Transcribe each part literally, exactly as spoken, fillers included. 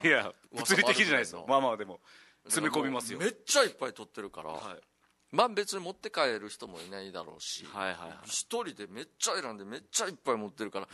いや物理的じゃないですよ。まあまあでも詰め込みますよ。 めっちゃいっぱい取ってるから、 はい、 まあ別に持って帰る人もいないだろうし、 はいはいはい、 一人でめっちゃ選んでめっちゃいっぱい持ってるから、はい、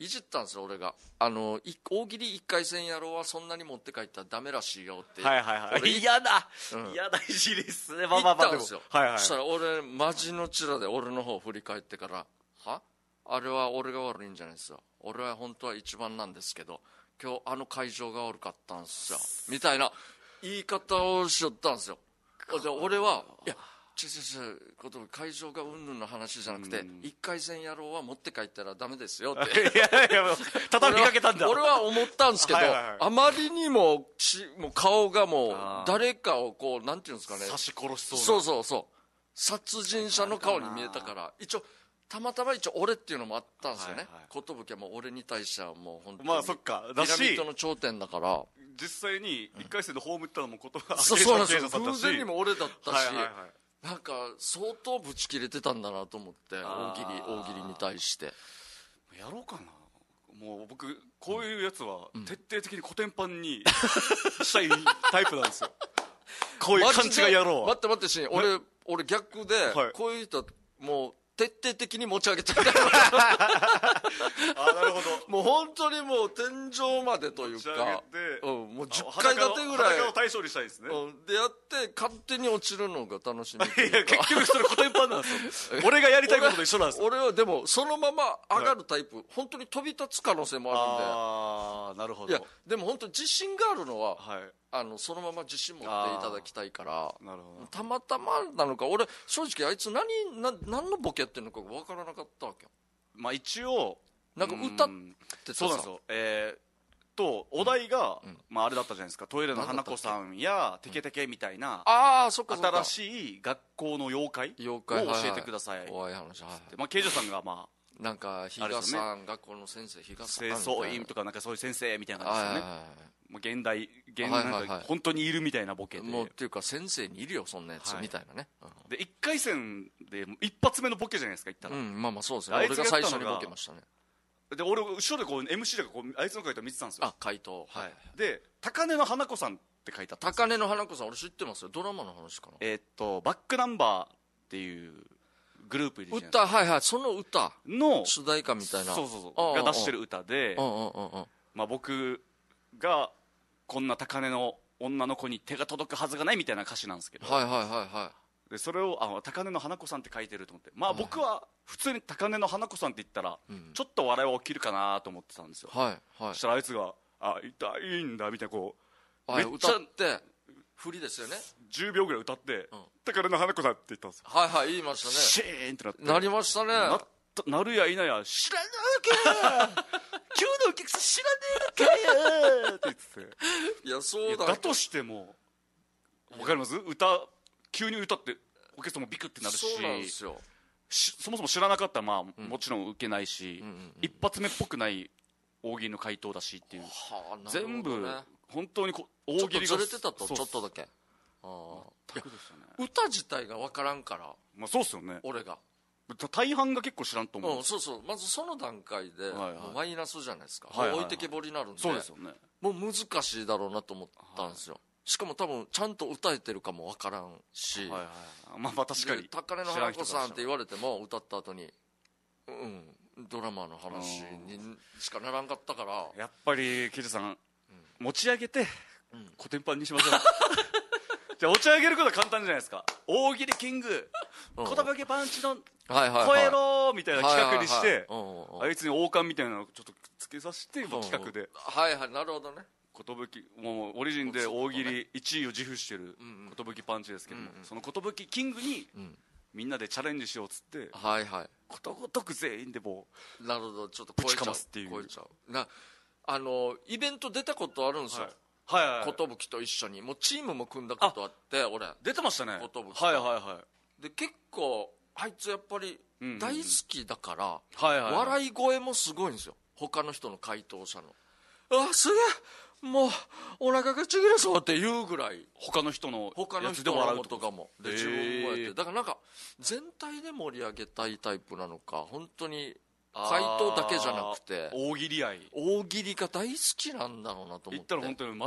いじったんですよ俺が。あの大喜利いっかい戦やろうはそんなに持って帰ったらダメらしいよって。 はいはいはい、嫌だ、うん、嫌だいじりっすね。まあまあまあ、 言ったんですよ、はいはい、そしたら俺マジのチラで俺の方を振り返ってから、はあれは俺が悪いんじゃないですよ、俺は本当は一番なんですけど今日あの会場が悪かったんですよみたいな言い方をしよったんですよ。で俺はいや違う違う違う、会場がうんぬんの話じゃなくて、いっかい戦やろうは持って帰ったらダメですよっていやいや畳みかけたんだ。 俺は思ったんですけど、はいはいはい、あまりにもちもう顔がもう誰かをこうなんていうんですかね、 刺し殺しそうな、 そうそうそう殺人者の顔に見えたから、一応たまたま一応俺っていうのもあったんですよね。寿、はいはい、はもう俺に対してはもう本当にまあそっかだしピラミッドの頂点だから、 実際にいっかい戦で葬ったのもことが、 うん、そうそうなんですよ、偶然にも俺だったし、はいはいはい、なんか相当ブチ切れてたんだなと思って、大喜利大喜利に対してやろうかな。もう僕こういうやつは徹底的にコテンパンにしたいタイプなんですよ。こういう勘違いやろう。 待って待ってしん、俺俺逆で、はい、こういう人もう徹底的に持ち上げちゃうあ、なるほど。 もう本当にもう天井までというか、うん、もうじゅっかい建てぐらい裸を対象にしたいですね、 うん、でやって勝手に落ちるのが楽しみ。 いや結局それコテンパンなんですよ俺がやりたいことと一緒なんですよ。 俺はでもそのまま上がるタイプ、はい、本当に飛び立つ可能性もあるんで。 ああなるほど。 いやでも本当に自信があるのは、はい、あのそのまま自信持っていただきたいから。なるほど。たまたまなのか、俺正直あいつ何な何のボケやってるのか分からなかったわけよ。 まあ一応なんか歌ってたさ、 そうなんですよ。えーとお題が、うん、まああれだったじゃないですか。トイレの花子さんやテケテケみたいな、うん、ああそっかそっか、新しい学校の妖怪を教えてください。 怖い話。はい。 まあ刑事さんがまあなんか比嘉さん、ね、学校の先生比嘉さん清掃員とかなんかそういう先生みたいな感じですよね。もう現代現代、はいはい、本当にいるみたいなボケで、 もうっていうか先生にいるよそんなやつ、はい、みたいなね、うん、 でいっかい戦で一発目のボケじゃないですか言ったら、 うん、まあまあそうですね。俺が最初にボケましたね。 で俺後ろでこう エムシー でこうあいつの回答見てたんですよ。 あ回答、 はい、で高根の花子さんって書いてあったんです。 高根の花子さん俺知ってますよ。ドラマの話かな。 えー、っとバックナンバーっていうグループいるじゃないですか。歌、はいはい、その歌の主題歌みたいな、 そうそうそうが出してる歌で、まあ僕がこんな高根の女の子に手が届くはずがないみたいな歌詞なんですけど、 はいはいはいはい、 でそれをあ高根の花子さんって書いてると思って、まあ僕は普通に高根の花子さんって言ったらちょっと笑いは起きるかなと思ってたんですよ。はいはい。そしたらあいつがあ痛いんだみたいなこうめっちゃ歌って振りですよね。 じゅうびょうぐらい歌って、うん、高根の花子さんって言ったんですよ。 はいはい言いましたね。 シーンってなってなりましたね。ななるやいなや知らないわけ今日のお客さん知らねえのかよって言ってて、 いやそうだだとしても分かります？歌急に歌ってお客さんもビクってなるし、 そうなんですよ。 そもそも知らなかったらまあ、うん、もちろん受けないし、うんうんうん、一発目っぽくない大喜利の回答だしっていう、はあね、全部本当にこ大喜利がちょっとずれてたとちょっとだけ。あ全くですよね。歌自体が分からんから、 まあ、そうっすよね。 俺が大半が結構知らんと思う、 うん、そうそう、まずその段階で、はいはい、もうマイナスじゃないですか、 はいはいはい、 置いてけぼりになるんで、 そうですよね、 もう難しいだろうなと思ったんですよ、はい、しかも多分ちゃんと歌えてるかも分からんし、はいはい、 まあまあ確かに高根の花子さんって言われても歌った後にうんドラマの話にしかならんかったから、 やっぱりケイジさん、うん、持ち上げて、うん、コテンパンにしましょうじゃあ持ち上げることは簡単じゃないですか。大喜利キング言葉げパンチの超えろみたいな企画にして、あいつに王冠みたいなのをちょっとつけさせて企画で、 はいはい、なるほどね。 寿もうオリジンで大喜利いちいを自負してる寿パンチですけども、その寿キングにみんなでチャレンジしようっつって、 はいはい、 ことごとく全員でもうなるほど、ちょっと超えちゃうっていう、超えちゃうな。あのイベント出たことあるんですよ、はいはいはい、寿と一緒にもうチームも組んだことあって、俺出てましたね、 寿はいはいはい。 で結構あいつやっぱり大好きだから、笑い声もすごいんですよ、他の人の回答者の。あすげえもうお腹がちぎれそうっていうぐらい、 他の人の他の人のとかもで自分もやって、だからなんか全体で盛り上げたいタイプなのか、本当に怪盗だけじゃなくて大喜利愛大喜利が大好きなんだろうなと思って言ったら本当に